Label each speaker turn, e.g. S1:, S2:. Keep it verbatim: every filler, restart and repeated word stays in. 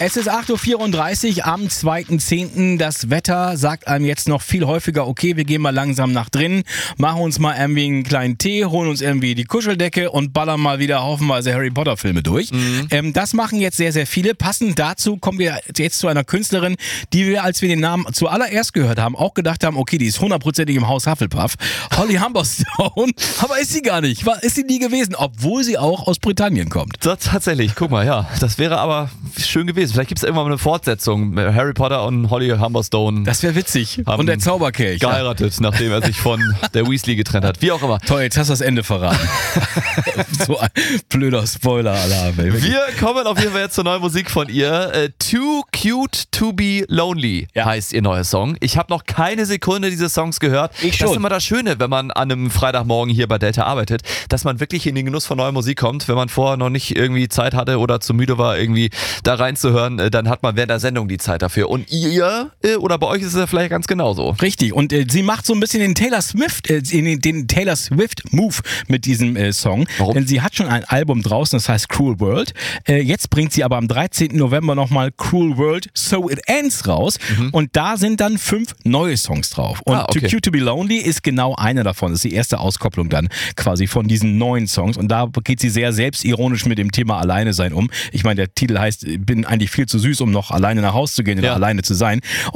S1: Es ist acht Uhr vierunddreißig am zweiten zehnten Das Wetter sagt einem jetzt noch viel häufiger, okay, wir gehen mal langsam nach drinnen, machen uns mal irgendwie einen kleinen Tee, holen uns irgendwie die Kuscheldecke und ballern mal wieder haufenweise Harry Potter Filme durch. Mhm. Ähm, das machen jetzt sehr, sehr viele. Passend dazu kommen wir jetzt zu einer Künstlerin, die wir, als wir den Namen zuallererst gehört haben, auch gedacht haben, okay, die ist hundertprozentig im Haus Hufflepuff. Holly Humberstone, aber ist sie gar nicht. War, ist sie nie gewesen, obwohl sie auch aus Britannien kommt.
S2: So, tatsächlich, guck mal, ja. Das wäre aber schön gewesen. Vielleicht gibt es irgendwann mal eine Fortsetzung. Harry Potter und Holly Humberstone.
S1: Das wäre witzig. Und der Zauberkelch.
S2: Geheiratet, ja. Nachdem er sich von der Weasley getrennt hat. Wie auch immer.
S1: Toll, jetzt hast du das Ende verraten. So ein blöder Spoiler-Alarm.
S2: Wir kommen auf jeden Fall jetzt zur neuen Musik von ihr. Uh, Too Cute to be Lonely ja. heißt ihr neuer Song. Ich habe noch keine Sekunde dieses Songs gehört.
S1: Ich schon.
S2: Das ist immer das Schöne, wenn man an einem Freitagmorgen hier bei Delta arbeitet, dass man wirklich in den Genuss von neuer Musik kommt. Wenn man vorher noch nicht irgendwie Zeit hatte oder zu müde war, irgendwie da reinzuhören, dann hat man während der Sendung die Zeit dafür. Und ihr oder bei euch ist es ja vielleicht ganz genauso.
S1: Richtig. Und äh, sie macht so ein bisschen den Taylor Swift, äh, den, den Taylor Swift Move mit diesem äh, Song.
S2: Warum?
S1: Denn sie hat schon ein Album draußen, das heißt Cruel World. Äh, jetzt bringt sie aber am dreizehnten November nochmal Cruel World So It Ends raus. Mhm. Und da sind dann fünf neue Songs drauf. Und ah, okay. Too Cute to be Lonely ist genau einer davon. Das ist die erste Auskopplung dann quasi von diesen neuen Songs. Und da geht sie sehr selbstironisch mit dem Thema Alleine sein um. Ich meine, der Titel heißt, bin eigentlich viel zu süß, um noch alleine nach Hause zu gehen oder ja. alleine zu sein.